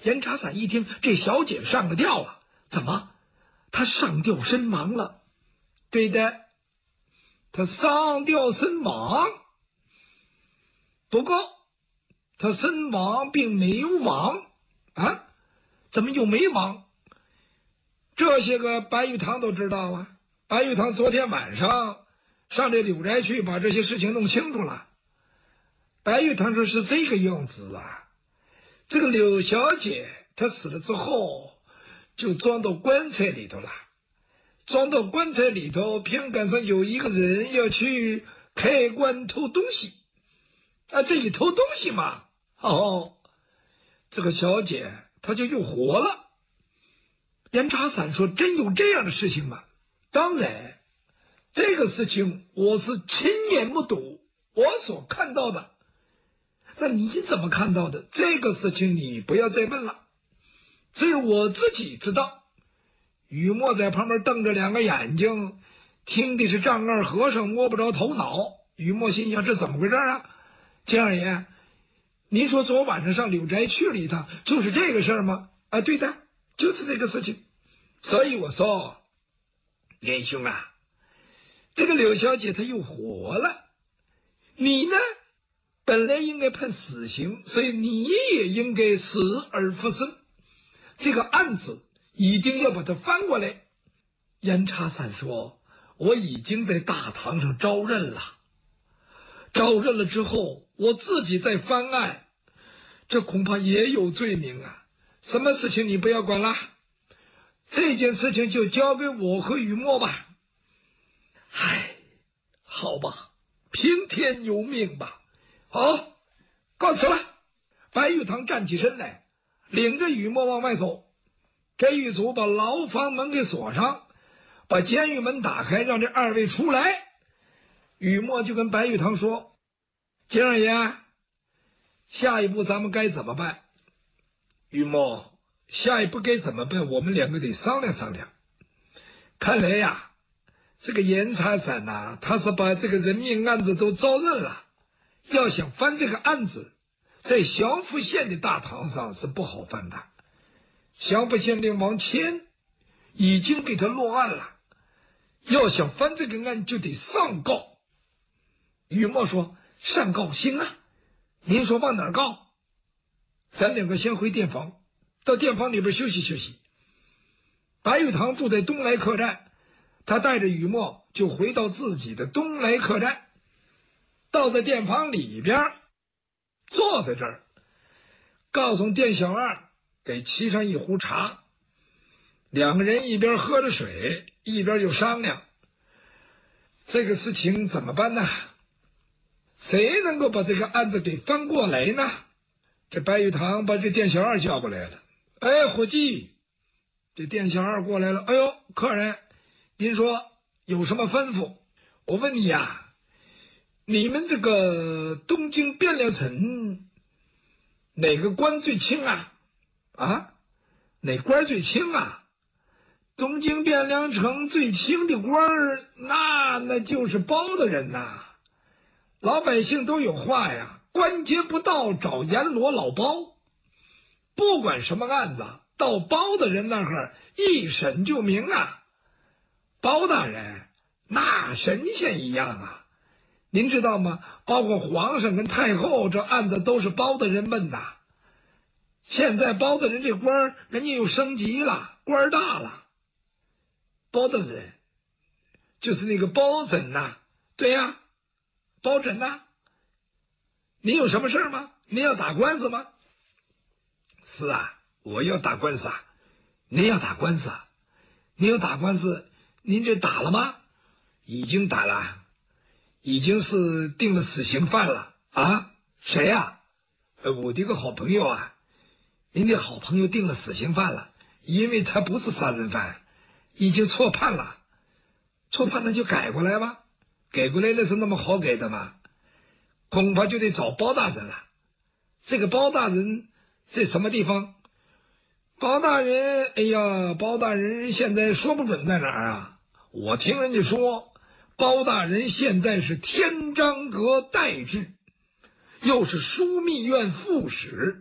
严查伞一听，这小姐上了吊了，怎么？她上吊身亡了？对的，她上吊身亡。不过，她身亡并没有亡啊？怎么又没亡？这些个白玉堂都知道啊。白玉堂昨天晚上上这柳宅去，把这些事情弄清楚了。白玉堂说是这个样子啊，这个柳小姐她死了之后就装到棺材里头了，装到棺材里头，偏赶上有一个人要去开棺偷东西啊，这一偷东西嘛，这个小姐她就又活了。严查伞说：“真有这样的事情吗？”当然，这个事情我是亲眼目睹，我所看到的。那你怎么看到的？这个事情你不要再问了，只有我自己知道。雨墨在旁边瞪着两个眼睛，听的是丈二和尚摸不着头脑。雨墨心想：这怎么回事啊？金二爷，您说昨晚上上柳宅去了一趟，就是这个事儿吗？啊，对的，就是这个事情。所以我说，连兄啊，这个柳小姐她又活了，你呢本来应该判死刑，所以你也应该死而复生。这个案子一定要把它翻过来。严查伞说：“我已经在大堂上招认了，招认了之后，我自己再翻案，这恐怕也有罪名啊。什么事情你不要管了，这件事情就交给我和雨墨吧。唉，好吧，听天由命吧。好，告辞了。”白玉堂站起身来，领着雨墨往外走。这狱卒把牢房门给锁上，把监狱门打开，让这二位出来。雨墨就跟白玉堂说：“金二爷，下一步咱们该怎么办？”雨墨，下一步该怎么办？我们两个得商量商量。看来呀，这个严查伞呐，他是把这个人命案子都招认了，要想翻这个案子，在祥符县的大堂上是不好翻的。祥符县令王谦已经给他落案了，要想翻这个案就得上告。雨墨说：“上告行啊，您说往哪儿告？”咱两个先回店房，到店房里边休息休息。白玉堂住在东来客栈，他带着雨墨就回到自己的东来客栈，到在店房里边，坐在这儿，告诉店小二给沏上一壶茶。两个人一边喝着水，一边就商量这个事情怎么办呢？谁能够把这个案子给翻过来呢？这白玉堂把这店小二叫过来了。哎，伙计，这店小二过来了。哎呦，客人，您说有什么吩咐？我问你呀，你们这个东京汴梁城哪个官最轻啊？啊，哪官最轻啊？东京汴梁城最轻的官儿，那就是包大人呐。老百姓都有话呀，官阶不到找阎罗老包，不管什么案子，到包大人那儿一审就明啊。包大人那神仙一样啊，您知道吗？包括皇上跟太后，这案子都是包大人问的。现在包大人这官儿，人家又升级了，官儿大了。包大人就是那个包拯呐，对呀，包拯呐。你有什么事吗？你要打官司吗？是啊，我要打官司啊。您要打官司啊？您要打官司，您这打了吗？已经打了，已经是定了死刑犯了啊。谁呀？我的一个好朋友啊。您的好朋友定了死刑犯了，因为他不是杀人犯，已经错判了。错判了就改过来吧，改过来那是那么好改的吗？恐怕就得找包大人了。这个包大人在什么地方？包大人，哎呀，包大人现在说不准在哪儿啊。我听人家说，包大人现在是天章阁待制，又是枢密院副使，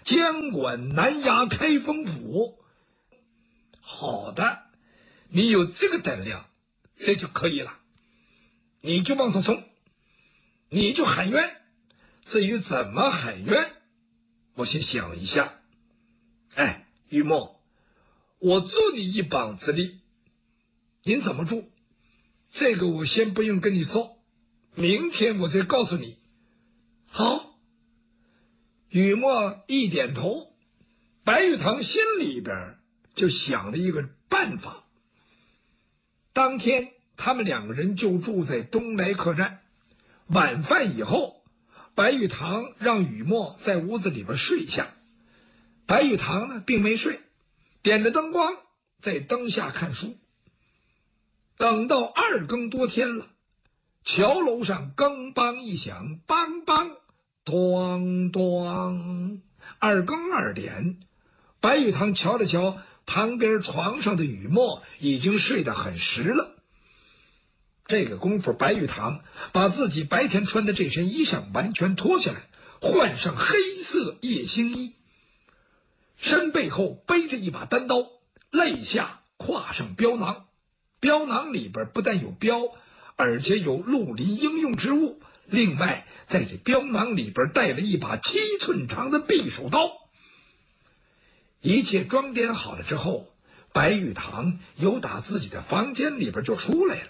监管南衙开封府。好的，你有这个胆量，这就可以了。你就往上冲，你就喊冤。至于怎么喊冤，我先想一下。哎，于墨，我助你一膀之力，您怎么助？这个我先不用跟你说，明天我再告诉你。好。雨墨一点头，白玉堂心里边就想了一个办法。当天他们两个人就住在东来客栈。晚饭以后，白玉堂让雨墨在屋子里边睡下。白玉堂呢并没睡，点着灯光在灯下看书。等到2更多天了，桥楼上更梆一响，梆梆咚咚，2更2点。白玉堂瞧了瞧旁边床上的雨墨，已经睡得很实了。这个功夫，白玉堂把自己白天穿的这身衣裳完全脱下来，换上黑色夜行衣，身背后背着一把单刀，肋下挎上镖囊。镖囊里边不但有镖，而且有绿林应用之物。另外，在这镖囊里边带了一把7寸长的匕首刀。一切装点好了之后，白玉堂由打自己的房间里边就出来了。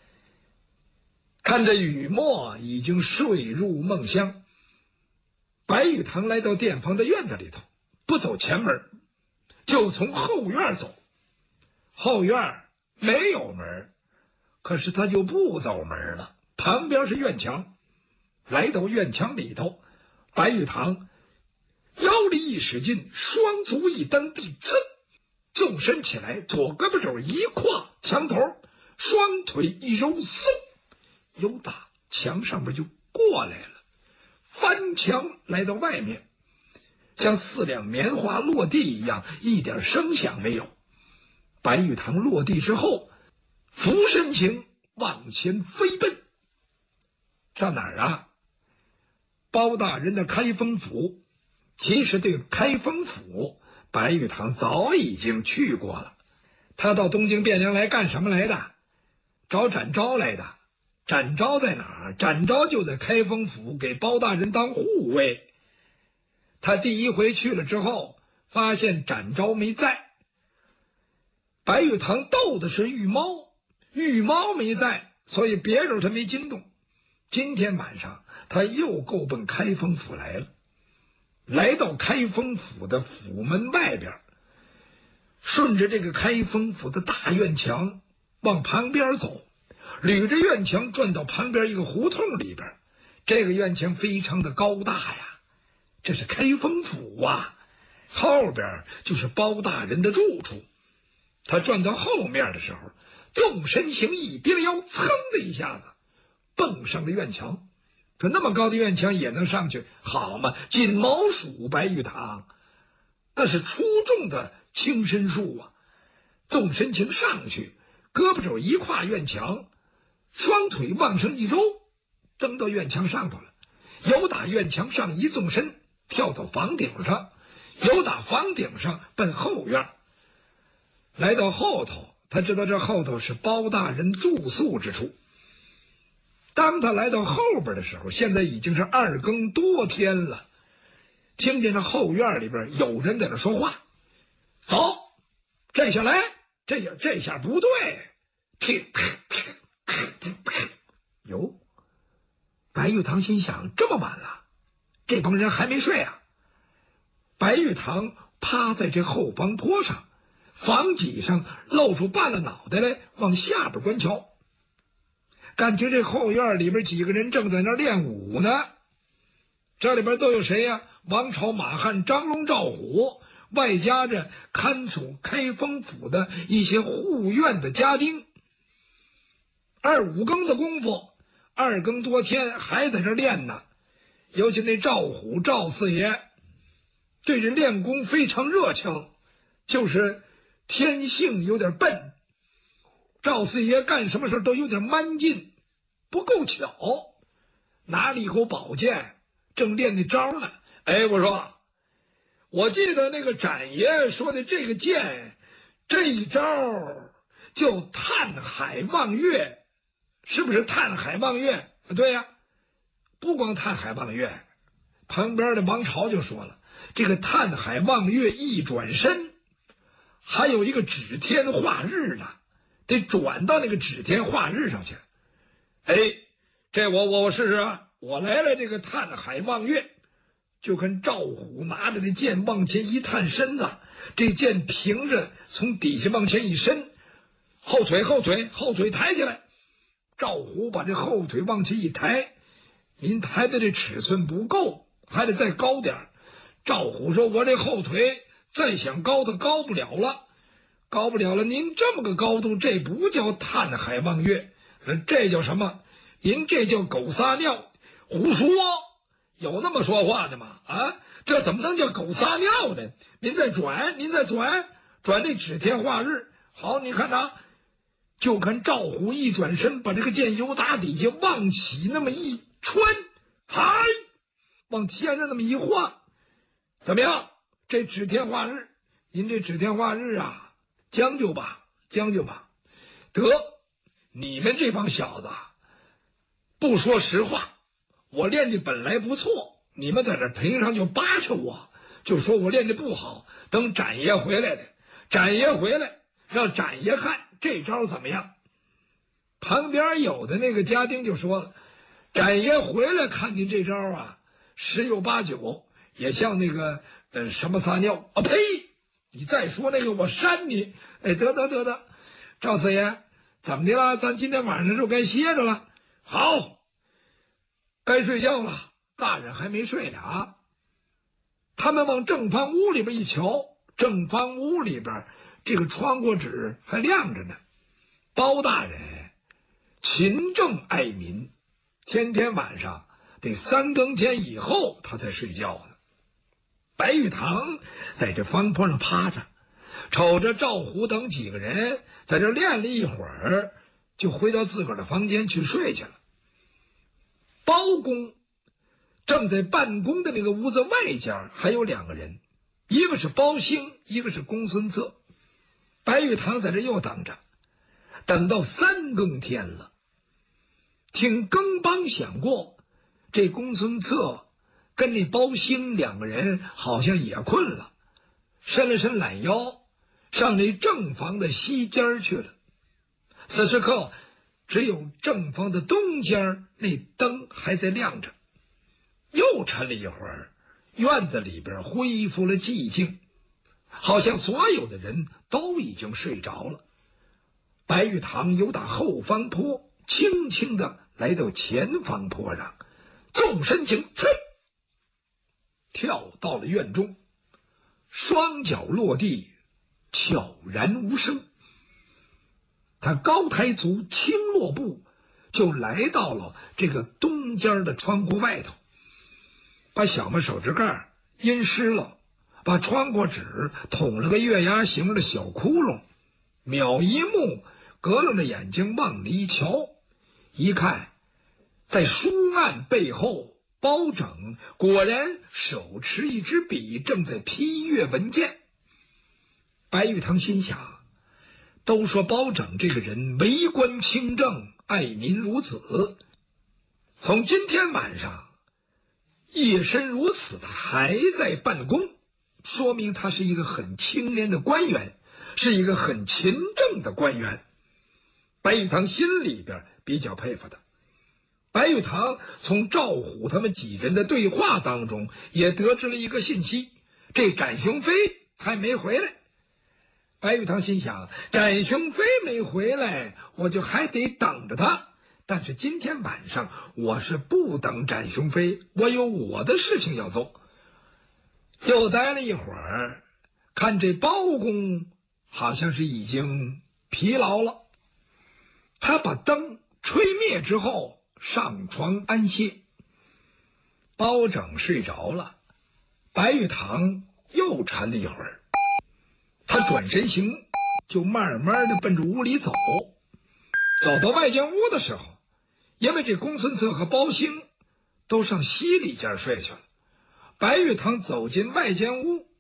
看着雨墨已经睡入梦乡，白玉堂来到店房的院子里头，不走前门，就从后院走。后院没有门，可是他就不走门了，旁边是院墙。来到院墙里头，白玉堂腰里一使劲，双足一蹬地，纵身起来，左胳膊肘一跨墙头，双腿一揉，嗖，由打墙上面就过来了，翻墙来到外面，像4两棉花落地一样，一点声响没有。白玉堂落地之后，俯身行往前飞奔。上哪儿啊？包大人的开封府。其实对开封府，白玉堂早已经去过了。他到东京汴梁来干什么来的？找展昭来的。展昭在哪儿？展昭就在开封府，给包大人当护卫。他第一回去了之后，发现展昭没在。白玉堂斗的是玉猫，玉猫没在，所以别人他没惊动。今天晚上他又够奔开封府来了。来到开封府的府门外边，顺着这个开封府的大院墙往旁边走，捋着院墙转到旁边一个胡同里边。这个院墙非常的高大呀，这是开封府啊，后边就是包大人的住处。他转到后面的时候，纵身行一别了腰，噌的一下子蹦上了院墙。可那么高的院墙也能上去，好嘛，锦毛鼠白玉堂，那是出众的轻身术啊！纵身行上去，胳膊肘一跨院墙，双腿往上一揉，蹬到院墙上头了。由打院墙上一纵身，跳到房顶上，由打房顶上奔后院。来到后头，他知道这后头是包大人住宿之处。当他来到后边的时候，现在已经是2更多天了，听见这后院里边有人在那说话。走，这下来，这下不对。哟，白玉堂心想，这么晚了，这帮人还没睡啊。白玉堂趴在这后方坡上，房脊上露出半个脑袋来，往下边观瞧。感觉这后院里边几个人正在那练武呢。这里边都有谁呀？王朝、马汉、张龙、赵虎，外加着看守开封府的一些护院的家丁。5更的功夫，2更多天还在这练呢。尤其那赵虎赵四爷对这练功非常热情，就是天性有点笨。赵四爷干什么事都有点慢劲，不够巧。拿了一口宝剑，正练那招呢。哎，我说我记得那个展爷说的这个剑，这一招叫探海望月，是不是探海望月？对呀，不光探海望月，旁边的王朝就说了，这个探海望月一转身，还有一个指天画日呢，得转到那个指天画日上去。哎，这我试试啊，我来了这个探海望月。就跟赵虎拿着这剑往前一探身子，这剑平着从底下往前一伸，后腿抬起来。赵虎把这后腿往前一抬，您抬的这尺寸不够，还得再高点。赵虎说：“我这后腿再想高，它高不了了，您这么个高度，这不叫探海望月，这叫什么？您这叫狗撒尿，胡说！有那么说话的吗？啊，这怎么能叫狗撒尿呢？您再转这指天画日。好，你看他，就看赵虎一转身，把这个剑由打底下往起那么一穿，嗨，往天上那么一画，怎么样？这指天画日，您这指天画日啊，将就吧。得，你们这帮小子不说实话。我练的本来不错，你们在这屏上就巴扯我，就说我练的不好。等展爷回来让展爷看这招怎么样。旁边有的那个家丁就说了，展爷回来看您这招啊，十有八九也像那个什么撒尿啊！呸！你再说那个我扇你！哎，得，赵四爷怎么的了？咱今天晚上就该歇着了。好。该睡觉了，大人还没睡呢啊！他们往正房屋里边一瞧，正房屋里边这个窗户纸还亮着呢。包大人勤政爱民，天天晚上得3更天以后他才睡觉呢。白玉堂在这方坡上趴着，瞅着赵虎等几个人在这练了一会儿，就回到自个儿的房间去睡去了。包公正在办公的那个屋子外间还有2个人，一个是包兴，一个是公孙策。白玉堂在这又等着，等到3更天了，听更梆响过，这公孙策跟那包兴2个人好像也困了，伸了伸懒腰，上那正房的西间去了。此时刻只有正房的东间那灯还在亮着。又沉了一会儿，院子里边恢复了寂静，好像所有的人都已经睡着了。白玉堂由打后方坡轻轻地来到前方坡上，纵身行，跳到了院中，双脚落地，悄然无声。他高抬足，轻落步，就来到了这个东间的窗户外头，把小拇手指盖阴湿了，把窗户纸捅了个月牙形的小窟窿，瞄一目，隔楞着眼睛往里一瞧，一看，在书案背后，包拯果然手持一支笔，正在批阅文件。白玉堂心想，都说包拯这个人为官清正，爱民如子，从今天晚上夜深如此的还在办公，说明他是一个很清廉的官员，是一个很勤政的官员。白玉堂心里边比较佩服他。白玉堂从赵虎他们几人的对话当中也得知了一个信息，这展雄飞还没回来。白玉堂心想，展雄飞没回来，我就还得等着他。但是今天晚上我是不等展雄飞，我有我的事情要做。又待了一会儿，看这包公好像是已经疲劳了，他把灯吹灭之后上床安歇。包拯睡着了，白玉堂又缠了一会儿，他转身行，就慢慢的奔着屋里走。走到外间屋的时候，因为这公孙策和包兴都上西里间睡去了，白玉堂走进外间屋，